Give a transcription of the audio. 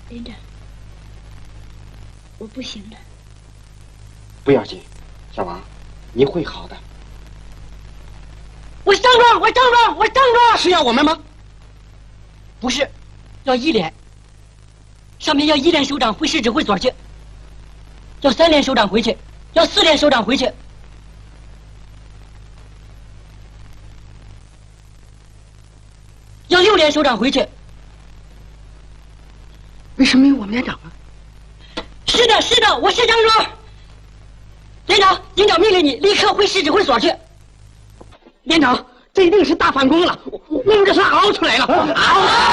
连长，我不行了。 不要紧，小王，你会好的。 我上庄，我上庄，我上庄。 是要我们吗？ 不是，要1连。上面要1连首长回市指挥所去，要3连首长回去，要4连首长回去，要6连首长回去。 为什么有我们连长啊？ 是的，是的，我是张庄。连长，营长命令你立刻回市指挥所去。 连长，这一定是大反攻了，我们这算熬出来了。熬！